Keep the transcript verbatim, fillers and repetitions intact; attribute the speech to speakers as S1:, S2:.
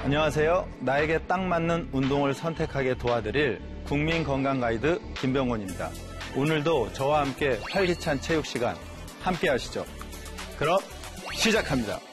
S1: 안녕하세요. 나에게 딱 맞는 운동을 선택하게 도와드릴 국민건강가이드 김병곤입니다. 오늘도 저와 함께 활기찬 체육 시간 함께 하시죠. 그럼 시작합니다.